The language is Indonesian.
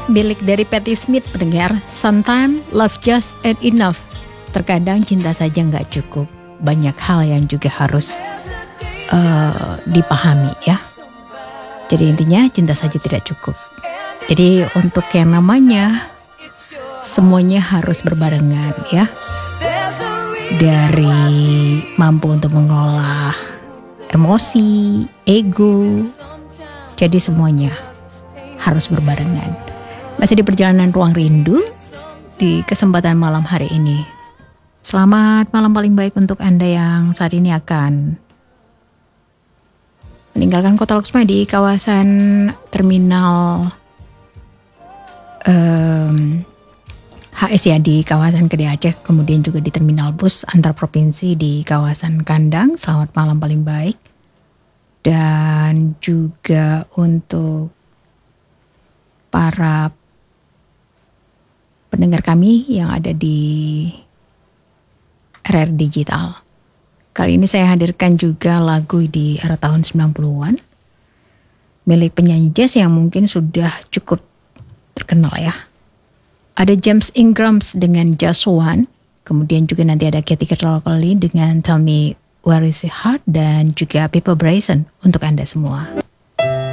Milik dari Patti Smith pendengar, Sometimes love just ain't enough. Terkadang cinta saja nggak cukup. Banyak hal yang juga harus dipahami ya. Jadi intinya cinta saja tidak cukup. Jadi untuk yang namanya semuanya harus berbarengan ya. Dari mampu untuk mengelola emosi, ego. Jadi semuanya harus berbarengan. Masih di perjalanan Ruang Rindu di kesempatan malam hari ini. Selamat malam paling baik untuk Anda yang saat ini akan meninggalkan Kota Loksma di kawasan terminal HS ya, di kawasan Kedai Aceh, kemudian juga di terminal bus antar provinsi di kawasan Kandang. Selamat malam paling baik. Dan juga untuk para pendengar kami yang ada di RR Digital. Kali ini saya hadirkan juga lagu di era tahun 90-an milik penyanyi jazz yang mungkin sudah cukup terkenal ya. Ada James Ingram dengan Just One, kemudian juga nanti ada Katy Kelly dengan Tell Me Where Is Your Heart, dan juga People Bryson untuk Anda semua.